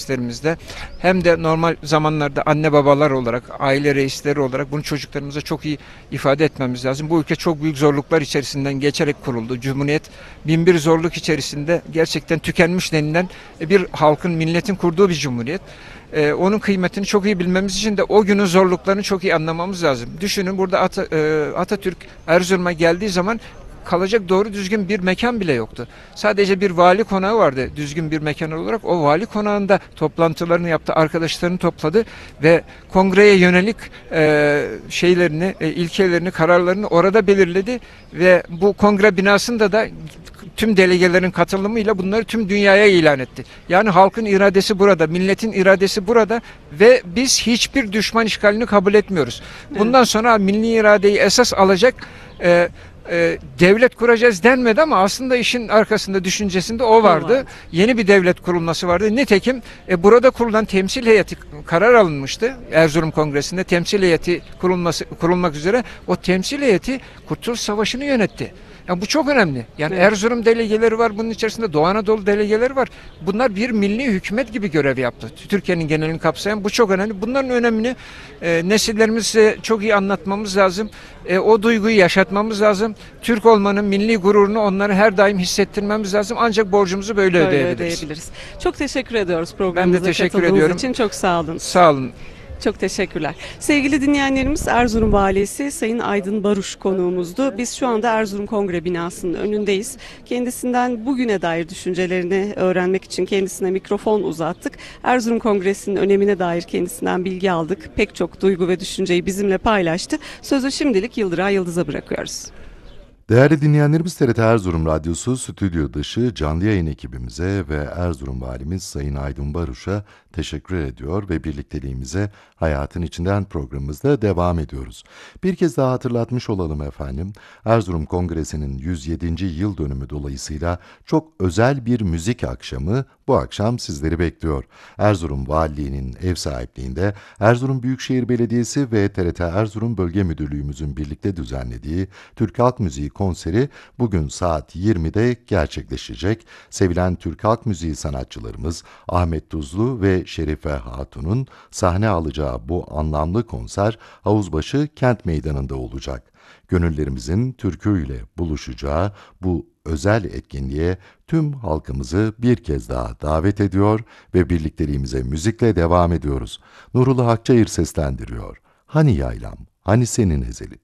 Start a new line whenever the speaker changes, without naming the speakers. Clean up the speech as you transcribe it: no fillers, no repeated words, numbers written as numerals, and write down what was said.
reislerimizle hem de normal zamanlarda anne babalar olarak, aile reisleri olarak bunu çocuklarımıza çok iyi ifade etmemiz lazım. Bu ülke çok büyük zorluklar içerisinden geçerek kuruldu. Cumhuriyet bin bir zorluk içerisinde gerçekten tükenmiş denilen bir halkın, milletin kurduğu bir cumhuriyet. Onun kıymetini çok iyi bilmemiz için de o günün zorluklarını çok iyi anlamamız lazım. Düşünün, burada Atatürk Erzurum'a geldiği zaman kalacak doğru düzgün bir mekan bile yoktu. Sadece bir vali konağı vardı düzgün bir mekan olarak. O vali konağında toplantılarını yaptı, arkadaşlarını topladı ve kongreye yönelik şeylerini, ilkelerini, kararlarını orada belirledi ve bu kongre binasında da tüm delegelerin katılımıyla bunları tüm dünyaya ilan etti. Yani halkın iradesi burada, milletin iradesi burada ve biz hiçbir düşman işgalini kabul etmiyoruz. Bundan sonra milli iradeyi esas alacak devlet kuracağız denmedi ama aslında işin arkasında, düşüncesinde o vardı. Yeni bir devlet kurulması vardı. Nitekim burada kurulan temsil heyeti, karar alınmıştı Erzurum Kongresi'nde, temsil heyeti kurulmak üzere. O temsil heyeti Kurtuluş Savaşı'nı yönetti. Yani bu çok önemli. Yani evet. Erzurum delegeleri var, bunun içerisinde Doğu Anadolu delegeleri var. Bunlar bir milli hükümet gibi görev yaptı. Türkiye'nin genelini kapsayan, bu çok önemli. Bunların önemini nesillerimize çok iyi anlatmamız lazım. O duyguyu yaşatmamız lazım. Türk olmanın milli gururunu onlara her daim hissettirmemiz lazım. Ancak borcumuzu böyle ödeyebiliriz.
Çok teşekkür ediyoruz programımıza katıldığınız
ediyorum.
için. Çok sağ olun.
Sağ olun.
Çok teşekkürler. Sevgili dinleyenlerimiz, Erzurum Valisi Sayın Aydın Baruş konuğumuzdu. Biz şu anda Erzurum Kongre binasının önündeyiz. Kendisinden bugüne dair düşüncelerini öğrenmek için kendisine mikrofon uzattık. Erzurum Kongresi'nin önemine dair kendisinden bilgi aldık. Pek çok duygu ve düşünceyi bizimle paylaştı. Sözü şimdilik Yıldıray Yıldız'a bırakıyoruz.
Değerli dinleyenlerimiz, TRT Erzurum Radyosu stüdyo dışı canlı yayın ekibimize ve Erzurum Valimiz Sayın Aydın Baruş'a teşekkür ediyor ve birlikteliğimize Hayatın İçinden programımızda devam ediyoruz. Bir kez daha hatırlatmış olalım efendim. Erzurum Kongresi'nin 107. yıl dönümü dolayısıyla çok özel bir müzik akşamı bu akşam sizleri bekliyor. Erzurum Valiliği'nin ev sahipliğinde Erzurum Büyükşehir Belediyesi ve TRT Erzurum Bölge Müdürlüğümüzün birlikte düzenlediği Türk Halk Müziği konseri bugün saat 20'de gerçekleşecek. Sevilen Türk Halk Müziği sanatçılarımız Ahmet Tuzlu ve Şerife Hatun'un sahne alacağı bu anlamlı konser Havuzbaşı Kent Meydanı'nda olacak. Gönüllerimizin türküyle buluşacağı bu özel etkinliğe tüm halkımızı bir kez daha davet ediyor ve birlikteliğimize müzikle devam ediyoruz. Nurullah Akçayır seslendiriyor. Hani yaylam, hani senin ezeli.